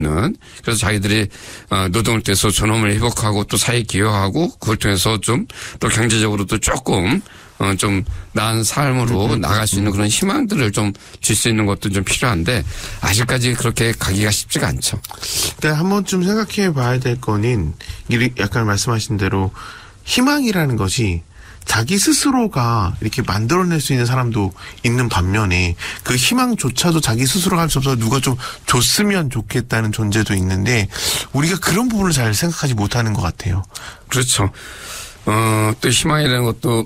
는 그래서 자기들이 노동을 통해서 존엄을 회복하고 또 사회에 기여하고 그걸 통해서 좀 또 경제적으로도 조금 좀 나은 삶으로 나갈 수 있는 그런 희망들을 좀 줄 수 있는 것도 좀 필요한데 아직까지 그렇게 가기가 쉽지가 않죠. 그러니까 한 번쯤 생각해 봐야 될 거는 약간 말씀하신 대로 희망이라는 것이 자기 스스로가 이렇게 만들어낼 수 있는 사람도 있는 반면에 그 희망조차도 자기 스스로가 할 수 없어서 누가 좀 줬으면 좋겠다는 존재도 있는데 우리가 그런 부분을 잘 생각하지 못하는 것 같아요. 그렇죠. 또 희망이라는 것도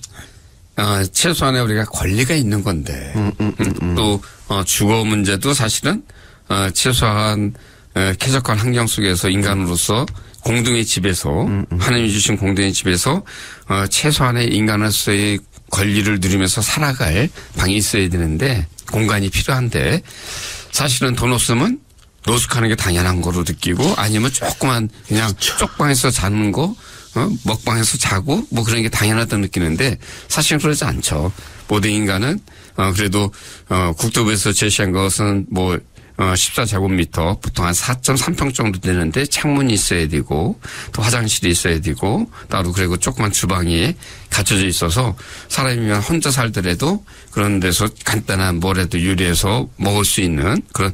최소한의 우리가 권리가 있는 건데 또 주거 문제도 사실은 최소한 쾌적한 환경 속에서 인간으로서 공동의 집에서 하나님이 주신 공동의 집에서 최소한의 인간으로서의 권리를 누리면서 살아갈 방이 있어야 되는데 공간이 필요한데 사실은 돈 없으면 노숙하는 게 당연한 거로 느끼고 아니면 조그만 그냥 쪽방에서 자는 거 먹방에서 자고 뭐 그런 게 당연하다고 느끼는데 사실은 그러지 않죠. 모든 인간은 그래도 국토부에서 제시한 것은 뭐 14제곱미터 보통 한 4.3평 정도 되는데 창문이 있어야 되고 또 화장실이 있어야 되고 따로 그리고 조그만 주방이 갖춰져 있어서 사람이면 혼자 살더라도 그런 데서 간단한 뭐라도 요리해서 먹을 수 있는 그런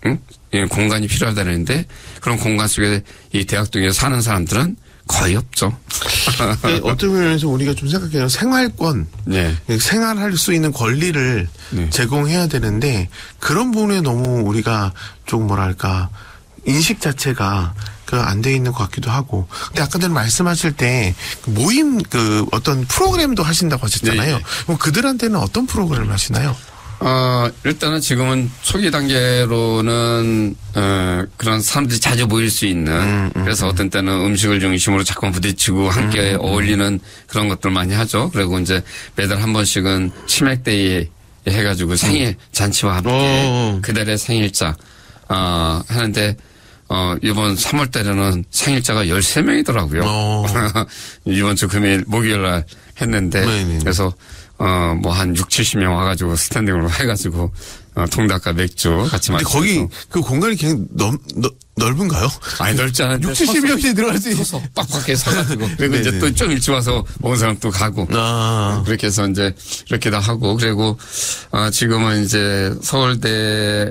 공간이 필요하다는데 그런 공간 속에 이 대학동에 사는 사람들은 거의 없죠. 어떤 면에서 우리가 좀 생각해요. 생활권, 네. 생활할 수 있는 권리를 네. 제공해야 되는데 그런 부분에 너무 우리가 좀 뭐랄까 인식 자체가 안 돼 있는 것 같기도 하고. 근데 아까 전에 말씀하실 때 모임 어떤 프로그램도 하신다고 하셨잖아요. 네. 그럼 그들한테는 어떤 프로그램을 하시나요? 일단은 지금은 초기 단계로는, 그런 사람들이 자주 모일 수 있는, 그래서 어떤 때는 음식을 중심으로 자꾸 부딪히고 함께 어울리는 그런 것들 많이 하죠. 그리고 이제 매달 한 번씩은 치맥데이 해가지고 생일 잔치와 함께 그달의 생일자, 하는데, 이번 3월 달에는 생일자가 13명이더라고요. 이번 주 목요일 날 했는데, 네네. 그래서, 뭐 한 60-70명 와가지고 스탠딩으로 해가지고, 통닭과 맥주 같이 마시고. 근데 거기 그 공간이 굉장히 넓은가요? 아니, 넓지 않은데. 60-70명이 들어갈 수 있어. 빡빡하게 서가지고. 그리고 이제 또 좀 일찍 와서 먹은 사람 또 가고. 그렇게 해서 이제 이렇게 다 하고. 그리고, 지금은 이제 서울대,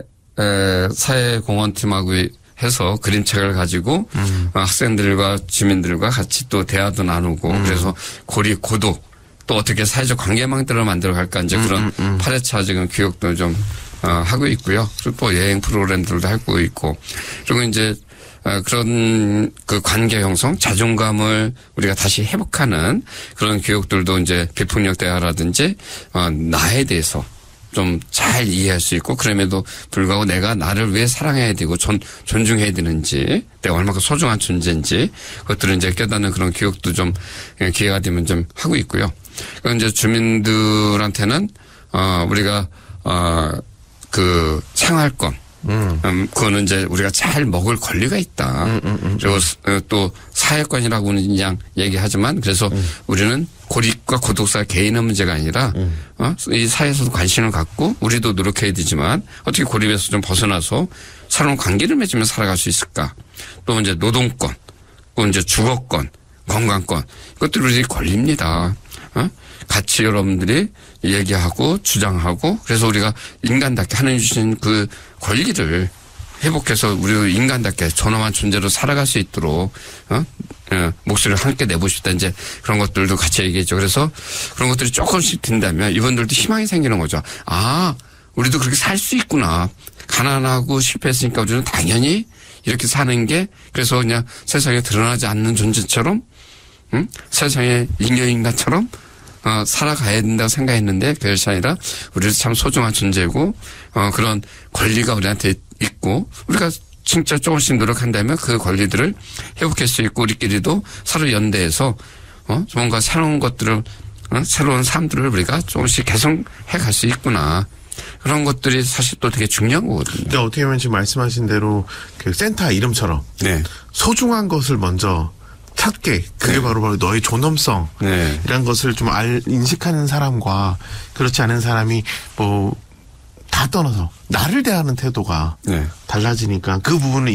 사회공헌팀하고 해서 그림책을 가지고, 학생들과 주민들과 같이 또 대화도 나누고. 그래서 고독. 또 어떻게 사회적 관계망들을 만들어 갈까 이제 그런 8회차 지금 교육도 좀 하고 있고요. 그리고 또 여행 프로그램들도 하고 있고 그리고 이제 그런 그 관계 형성, 자존감을 우리가 다시 회복하는 그런 교육들도 이제 비폭력 대화라든지 나에 대해서 좀 잘 이해할 수 있고 그럼에도 불구하고 내가 나를 왜 사랑해야 되고 존중해야 되는지 내가 얼마나 소중한 존재인지 그것들을 이제 깨닫는 그런 교육도 좀 기회가 되면 좀 하고 있고요. 그리고 이제 주민들한테는 우리가 그 생활권 그거는 이제 우리가 잘 먹을 권리가 있다. 그리고 또 사회권이라고는 그냥 얘기하지만 그래서 우리는 고립과 고독사 개인의 문제가 아니라 이 사회에서도 관심을 갖고 우리도 노력해야 되지만 어떻게 고립에서 좀 벗어나서 새로운 관계를 맺으며 살아갈 수 있을까. 또 이제 노동권, 또 이제 주거권, 건강권 이것들이 우리 권리입니다. 같이 여러분들이 얘기하고 주장하고 그래서 우리가 인간답게 하나님 주신 그 권리를 회복해서 우리 인간답게 존엄한 존재로 살아갈 수 있도록 목소리를 함께 내보시다 이제 그런 것들도 같이 얘기했죠. 그래서 그런 것들이 조금씩 된다면 이분들도 희망이 생기는 거죠. 우리도 그렇게 살 수 있구나. 가난하고 실패했으니까 우리는 당연히 이렇게 사는 게 그래서 그냥 세상에 드러나지 않는 존재처럼 세상에 잉여인간처럼 살아가야 된다고 생각했는데 그것이 아니라 우리도 참 소중한 존재고 그런 권리가 우리한테 있고 우리가 진짜 조금씩 노력한다면 그 권리들을 회복할 수 있고 우리끼리도 서로 연대해서 뭔가 새로운 것들을 새로운 삶들을 우리가 조금씩 개성해 갈 수 있구나. 그런 것들이 사실 또 되게 중요한 거거든요. 근데 어떻게 보면 지금 말씀하신 대로 그 센터 이름처럼 네. 소중한 것을 먼저 찾게 그게 네. 바로 너의 존엄성 이런 것을 좀 인식하는 사람과 그렇지 않은 사람이 뭐 다 떠나서 나를 대하는 태도가 네. 달라지니까 그 부분을